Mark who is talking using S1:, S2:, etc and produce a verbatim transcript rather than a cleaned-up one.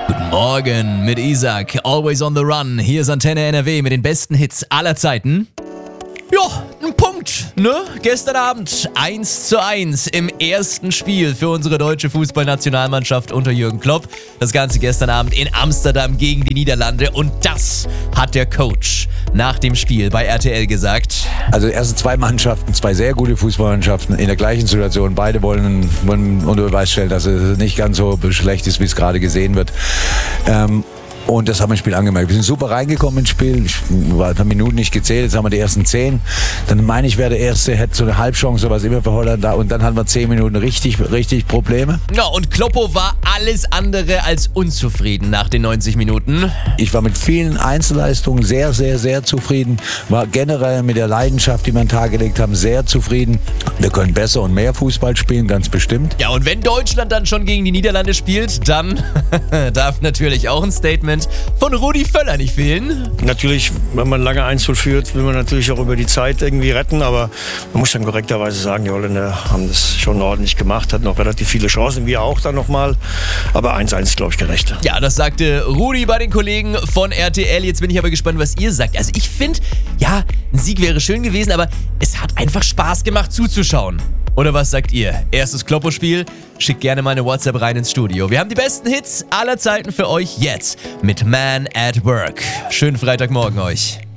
S1: Morgen mit Isaac, always on the run. Hier ist Antenne N R W mit den besten Hits aller Zeiten. Ja, ein Punkt, ne? Gestern Abend eins zu eins im ersten Spiel für unsere deutsche Fußballnationalmannschaft unter Jürgen Klopp. Das Ganze gestern Abend in Amsterdam gegen die Niederlande und das hat der Coach nach dem Spiel bei R T L gesagt.
S2: Also erste zwei Mannschaften, zwei sehr gute Fußballmannschaften in der gleichen Situation. Beide wollen, wollen unter Beweis stellen, dass es nicht ganz so schlecht ist, wie es gerade gesehen wird. Ähm, Und das haben wir im Spiel angemerkt. Wir sind super reingekommen ins Spiel. Ich war ein Minuten nicht gezählt. Jetzt haben wir die ersten zehn. Dann meine ich, wäre der erste, hätte so eine Halbchance, sowas immer für Holland da. Und dann hatten wir zehn Minuten richtig, richtig Probleme.
S1: Ja, und Kloppo war alles andere als unzufrieden nach den neunzig Minuten.
S2: Ich war mit vielen Einzelleistungen sehr, sehr, sehr zufrieden. War generell mit der Leidenschaft, die wir an den Tag gelegt haben, sehr zufrieden. Wir können besser und mehr Fußball spielen, ganz bestimmt.
S1: Ja, und wenn Deutschland dann schon gegen die Niederlande spielt, dann darf natürlich auch ein Statement von Rudi Völler nicht fehlen.
S3: Natürlich, wenn man lange eins null führt, will man natürlich auch über die Zeit irgendwie retten, aber man muss dann korrekterweise sagen, die Holländer haben das schon ordentlich gemacht, hatten noch relativ viele Chancen, wir auch dann nochmal, aber eins eins ist, glaube ich, gerecht.
S1: Ja, das sagte Rudi bei den Kollegen von R T L. Jetzt bin ich aber gespannt, was ihr sagt. Also ich finde, ja, ein Sieg wäre schön gewesen, aber es hat einfach Spaß gemacht zuzuschauen. Oder was sagt ihr? Erstes Kloppo-Spiel? Schickt gerne mal eine WhatsApp rein ins Studio. Wir haben die besten Hits aller Zeiten für euch jetzt mit Man at Work. Schönen Freitagmorgen euch.